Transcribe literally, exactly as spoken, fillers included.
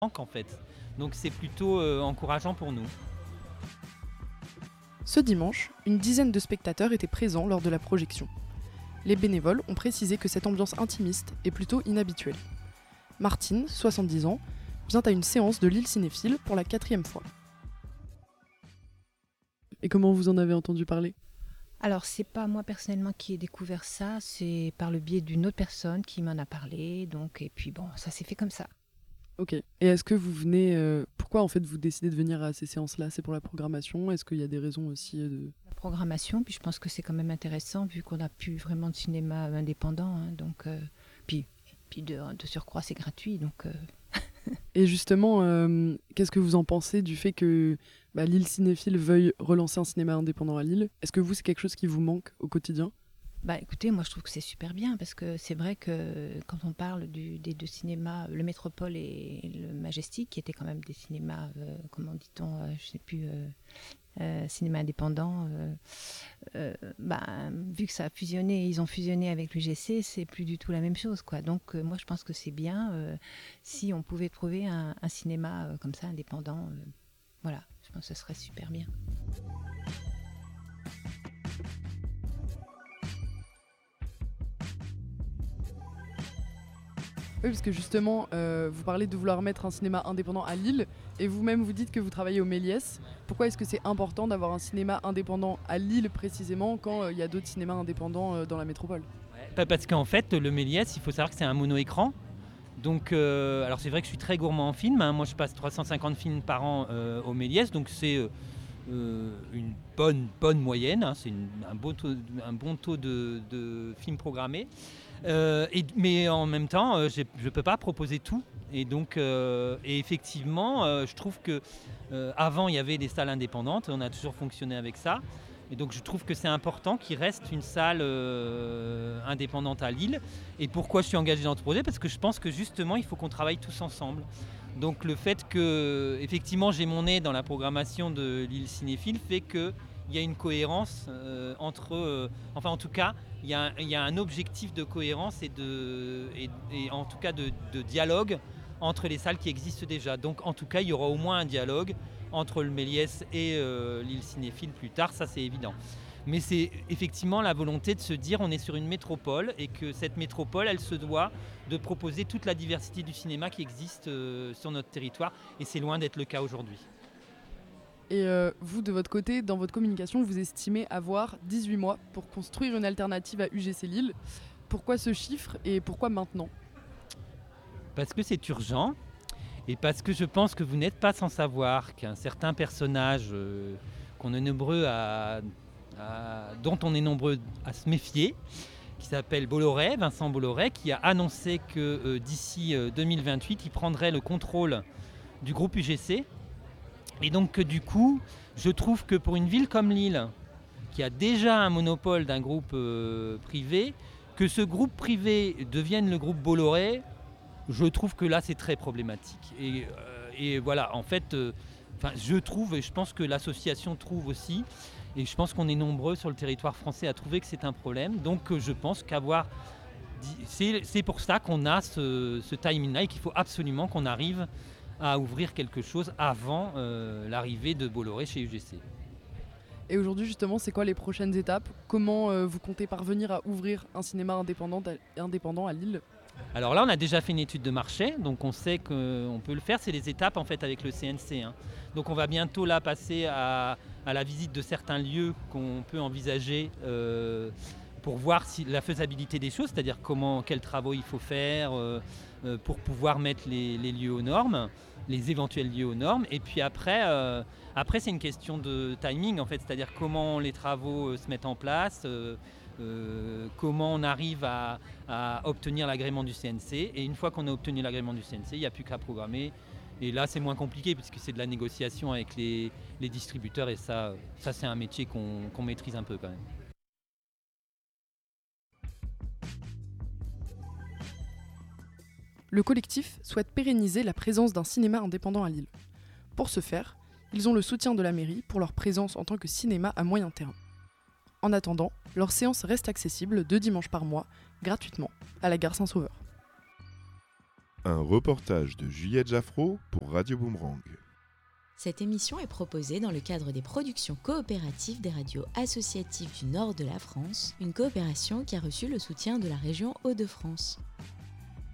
en fait. Donc c'est plutôt euh, encourageant pour nous. Ce dimanche, une dizaine de spectateurs étaient présents lors de la projection. Les bénévoles ont précisé que cette ambiance intimiste est plutôt inhabituelle. Martine, soixante-dix ans, vient à une séance de l'île cinéphile pour la quatrième fois. Et comment vous en avez entendu parler ? Alors, c'est pas moi personnellement qui ai découvert ça, c'est par le biais d'une autre personne qui m'en a parlé. Donc, et puis bon, ça s'est fait comme ça. Ok. Et est-ce que vous venez... Euh, pourquoi en fait vous décidez de venir à ces séances-là ? C'est pour la programmation ? Est-ce qu'il y a des raisons aussi de... La programmation, puis je pense que c'est quand même intéressant vu qu'on n'a plus vraiment de cinéma indépendant. Hein, donc, euh, puis, puis de, de surcroît, c'est gratuit. Donc, euh... Et justement, euh, qu'est-ce que vous en pensez du fait que bah, l'île cinéphile veuille relancer un cinéma indépendant à Lille ? Est-ce que vous, c'est quelque chose qui vous manque au quotidien ? Bah écoutez, moi je trouve que c'est super bien parce que c'est vrai que quand on parle du, des deux cinémas, le Métropole et le Majestic, qui étaient quand même des cinémas, euh, comment dit-on, euh, je sais plus, euh, euh, cinéma indépendant, euh, euh, bah, vu que ça a fusionné, ils ont fusionné avec l'U G C, c'est plus du tout la même chose, quoi. Donc euh, moi je pense que c'est bien euh, si on pouvait trouver un, un cinéma euh, comme ça indépendant, euh, voilà, je pense que ce serait super bien. Oui, parce que justement, euh, vous parlez de vouloir mettre un cinéma indépendant à Lille, et vous-même vous dites que vous travaillez au Méliès. Pourquoi est-ce que c'est important d'avoir un cinéma indépendant à Lille précisément quand il euh, y a d'autres cinémas indépendants euh, dans la métropole ? Ouais, parce qu'en fait, le Méliès, il faut savoir que c'est un mono-écran. Donc, euh, alors c'est vrai que je suis très gourmand en films. Hein. Moi, je passe trois cent cinquante films par an euh, au Méliès, donc c'est euh, euh, une bonne, bonne moyenne. Hein. C'est une, un, beau taux, un bon taux de, de films programmés. Euh, et, mais en même temps, euh, je ne peux pas proposer tout. Et donc, euh, et effectivement, euh, je trouve que euh, avant il y avait des salles indépendantes. On a toujours fonctionné avec ça. Et donc, je trouve que c'est important qu'il reste une salle euh, indépendante à Lille. Et pourquoi je suis engagé dans ce projet ? Parce que je pense que justement, il faut qu'on travaille tous ensemble. Donc, le fait que, effectivement, j'ai mon nez dans la programmation de l'île cinéphile fait que il y a une cohérence euh, entre... Euh, enfin, en tout cas, il y, a un, il y a un objectif de cohérence et, de, et, et en tout cas de, de dialogue entre les salles qui existent déjà. Donc, en tout cas, il y aura au moins un dialogue entre le Méliès et euh, l'île cinéphile plus tard, ça c'est évident. Mais c'est effectivement la volonté de se dire on est sur une métropole et que cette métropole, elle se doit de proposer toute la diversité du cinéma qui existe euh, sur notre territoire. Et c'est loin d'être le cas aujourd'hui. Et euh, vous, de votre côté, dans votre communication, vous estimez avoir dix-huit mois pour construire une alternative à U G C Lille. Pourquoi ce chiffre et pourquoi maintenant ? Parce que c'est urgent et parce que je pense que vous n'êtes pas sans savoir qu'un certain personnage euh, qu'on est nombreux à, à, dont on est nombreux à se méfier, qui s'appelle Bolloré, Vincent Bolloré, qui a annoncé que euh, d'ici euh, deux mille vingt-huit, il prendrait le contrôle du groupe U G C. Et donc du coup, je trouve que pour une ville comme Lille, qui a déjà un monopole d'un groupe euh, privé, que ce groupe privé devienne le groupe Bolloré, je trouve que là c'est très problématique. Et, euh, et voilà, en fait, euh, je trouve, et je pense que l'association trouve aussi, et je pense qu'on est nombreux sur le territoire français à trouver que c'est un problème. Donc euh, je pense qu'avoir... C'est, c'est pour ça qu'on a ce, ce timing-là et qu'il faut absolument qu'on arrive à ouvrir quelque chose avant euh, l'arrivée de Bolloré chez U G C. Et aujourd'hui, justement, c'est quoi les prochaines étapes ? Comment euh, vous comptez parvenir à ouvrir un cinéma indépendant à, indépendant à Lille ? Alors là, on a déjà fait une étude de marché, donc on sait qu'on peut le faire. C'est les étapes en fait avec le C N C. Hein. Donc on va bientôt là passer à, à la visite de certains lieux qu'on peut envisager euh, pour voir si, la faisabilité des choses, c'est-à-dire comment, quels travaux il faut faire euh, euh, pour pouvoir mettre les, les lieux aux normes, les éventuels lieux aux normes. Et puis après, euh, après c'est une question de timing en fait, c'est-à-dire comment les travaux euh, se mettent en place. Euh, Euh, comment on arrive à, à obtenir l'agrément du C N C. Et une fois qu'on a obtenu l'agrément du C N C, il n'y a plus qu'à programmer. Et là, c'est moins compliqué puisque c'est de la négociation avec les, les distributeurs. Et ça, ça c'est un métier qu'on, qu'on maîtrise un peu quand même. Le collectif souhaite pérenniser la présence d'un cinéma indépendant à Lille. Pour ce faire, ils ont le soutien de la mairie pour leur présence en tant que cinéma à moyen terme. En attendant, leur séance reste accessible deux dimanches par mois, gratuitement, à la gare Saint-Sauveur. Un reportage de Juliette Jaffraud pour Radio Boomerang. Cette émission est proposée dans le cadre des productions coopératives des radios associatives du nord de la France, une coopération qui a reçu le soutien de la région Hauts-de-France.